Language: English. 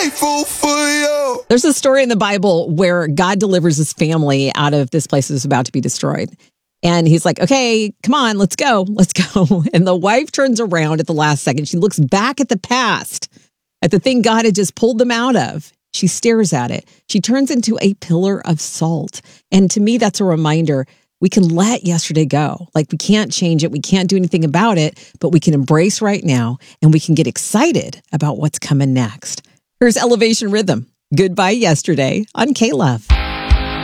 grateful for you. There's a story in the Bible where God delivers his family out of this place that's about to be destroyed. And he's like, okay, come on, let's go. Let's go. And the wife turns around at the last second. She looks back at the past, at the thing God had just pulled them out of. She stares at it. She turns into a pillar of salt. And to me, that's a reminder we can let yesterday go. Like, we can't change it. We can't do anything about it, but we can embrace right now and we can get excited about what's coming next. Here's Elevation Rhythm. Goodbye Yesterday on K-Love.